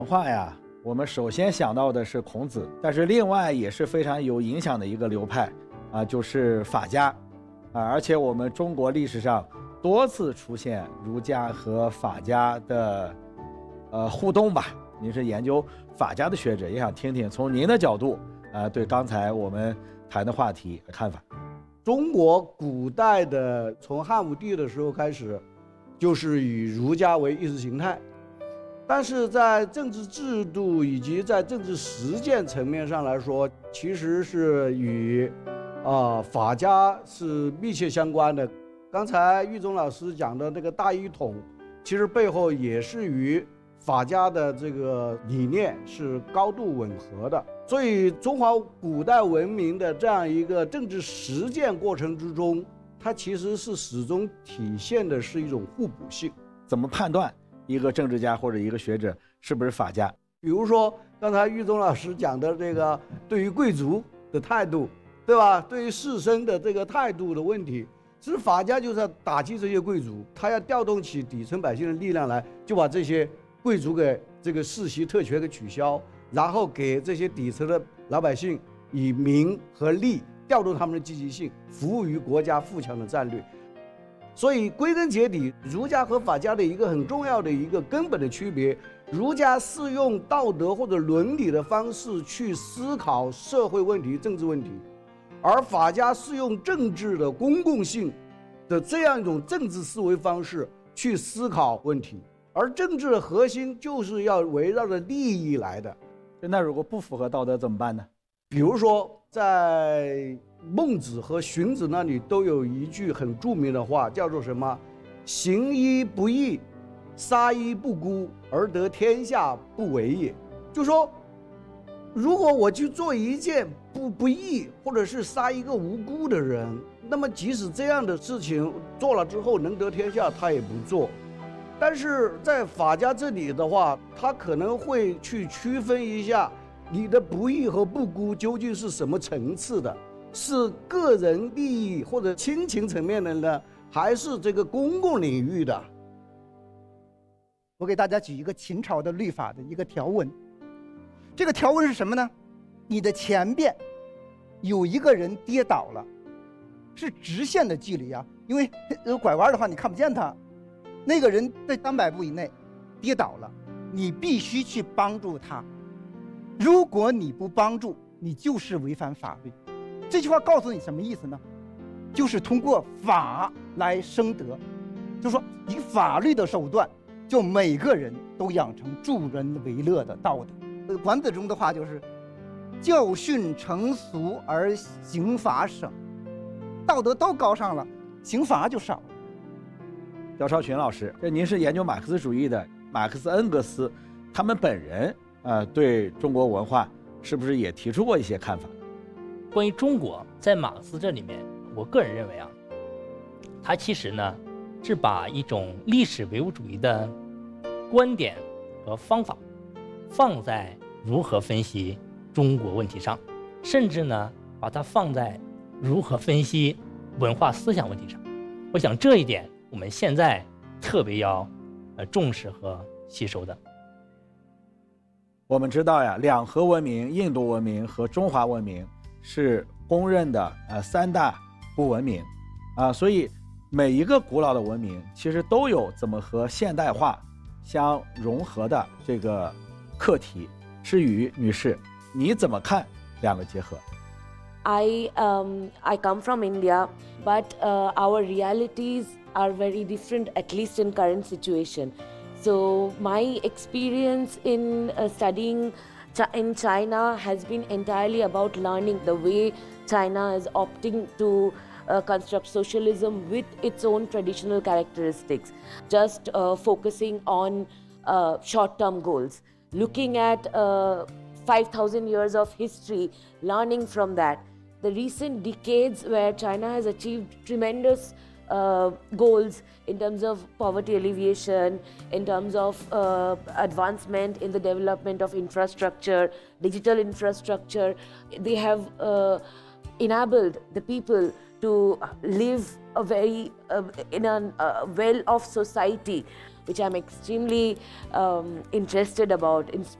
文化呀，我们首先想到的是孔子，但是另外也是非常有影响的一个流派就是法家而且我们中国历史上多次出现儒家和法家的互动吧。您是研究法家的学者，也想听听从您的角度对刚才我们谈的话题的看法。 中国古代的从汉武帝的时候开始，就是以儒家为意识形态，但是在政治制度以及在政治实践层面上来说，其实是与法家是密切相关的。刚才玉忠老师讲的这个大一统，其实背后也是与法家的这个理念是高度吻合的。所以中华古代文明的这样一个政治实践过程之中，它其实是始终体现的是一种互补性。 怎么判断一个政治家或者一个学者是不是法家？ 比如说刚才玉忠老师讲的这个对于贵族的态度，对吧？对于士绅的这个态度的问题，其实法家就是要打击这些贵族，他要调动起底层百姓的力量来，就把这些贵族给这个世袭特权给取消，然后给这些底层的老百姓以民和利调动他们的积极性，服务于国家富强的战略。所以归根结底，儒家和法家的一个很重要的一个根本的区别，儒家是用道德或者伦理的方式去思考社会问题、政治问题，而法家是用政治的公共性的这样一种政治思维方式去思考问题，而政治的核心就是要围绕着利益来的。 那如果不符合道德怎么办呢？ 比如说在孟子和荀子那里都有一句很著名的话，叫做什么？行医不义，杀医不孤，而得天下不为也。就说如果我去做一件不义，或者是杀一个无辜的人，那么即使这样的事情做了之后能得天下，他也不做。但是在法家这里的话，他可能会去区分一下你的不义和不孤究竟是什么层次的，是个人利益或者亲情层面的呢，还是这个公共领域的？ 我给大家举一个秦朝的律法的一个条文，这个条文是什么呢？你的前边有一个人跌倒了，是直线的距离啊，因为拐弯的话你看不见他。那个人在300步以内跌倒了，你必须去帮助他。如果你不帮助，你就是违反法律。这句话告诉你什么意思呢？就是通过法来生德，就是说以法律的手段，就每个人都养成助人为乐的道德。管子中的话就是教训成俗而刑罚省，道德都高尚了，刑罚就少了。 姚超群老师，您是研究马克思主义的，马克思、恩格斯他们本人对中国文化是不是也提出过一些看法？ 关于中国，在马克思这里面，我个人认为他其实呢是把一种历史唯物主义的观点和方法放在如何分析中国问题上，甚至呢把它放在如何分析文化思想问题上。我想这一点我们现在特别要重视和吸收的。 我们知道呀，两河文明、印度文明和中华文明是公认的3大不文明所以每一个古老的文明其实都有怎么和现代化相融合的这个课题。诗雨女士，你怎么看两个结合 ？I come from India, but our realities are very different, at least in current situation. So my experience in studying in China has been entirely about learning the way China is opting to construct socialism with its own traditional characteristics, just focusing on short-term goals, looking at 5,000 years of history, learning from that. The recent decades where China has achieved tremendous goals in terms of poverty alleviation, in terms of advancement in the development of infrastructure, digital infrastructure. They have enabled the people to live in a well-off society. which I'm extremely interested about.